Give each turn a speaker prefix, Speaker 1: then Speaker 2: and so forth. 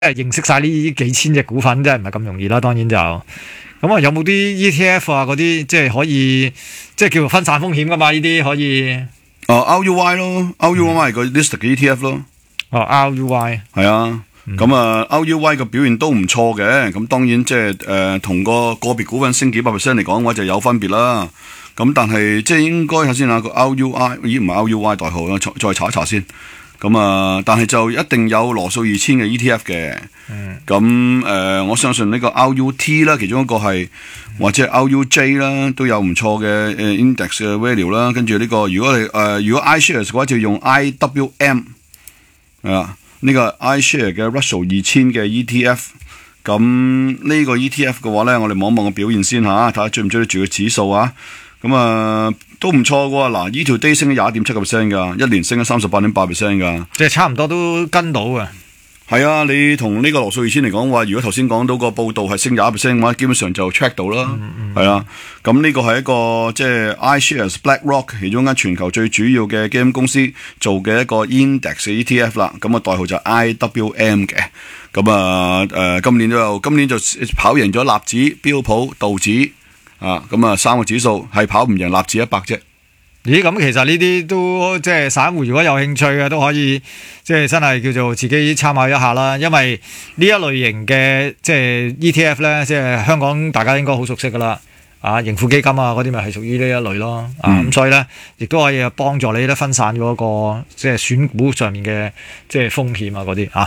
Speaker 1: 認識晒呢幾千隻股份，真係唔係咁容易啦。當然就咁啊，有冇啲 ETF 啊嗰啲，即係可以即係叫做分散風險噶嘛？呢啲可以。
Speaker 2: RUY 咯，RUY 係個 list 嘅 ETF 咯。
Speaker 1: RUY
Speaker 2: 係啊。咁RUY 嘅表現都唔錯嘅，咁當然即係同個別股份升幾百% 嚟講嘅話就有分別啦。咁但係即係應該睇先下個 RUI， 咦唔係 RUY 代號啦，再查一查先。咁但係就一定有羅素2000嘅 ETF 嘅。咁我相信呢個 RUT 啦，其中一個係或者 RUJ 啦，都有唔錯嘅index 嘅 value 啦。跟住呢個如果iShares 嘅話，就用 IWM 呢個 iShare 嘅 Russell 2000嘅 ETF， 咁呢個 ETF 嘅話咧，我哋望一望個表現先嚇，睇下追唔追得住個指數啊？咁都唔錯嘅喎。嗱，呢條 day 升咗20.7%㗎，一年升咗38.8% 㗎，即
Speaker 1: 係差唔多都跟到嘅。
Speaker 2: 係啊，你同呢個羅素2000嚟講話，如果頭先講到個報道係升20% 嘅話，基本上就 check 到啦。係啊，咁呢個係一個即係 iShares BlackRock 其中間全球最主要嘅基金公司做嘅一個 index 嘅 ETF 啦。咁代號就 IWM 嘅。咁今年就跑贏咗納指、標普、道指咁三個指數係跑唔贏納指100啫。
Speaker 1: 咦，咁其實呢啲都即係散戶如果有興趣嘅都可以，即係真係叫做自己參考一下啦。因為呢一類型嘅即係 ETF 咧，即係香港大家應該好熟悉噶啦。盈富基金啊嗰啲咪係屬於呢一類咯。咁所以咧，亦都可以幫助你咧分散嗰個即係選股上面嘅即係風險嗰啲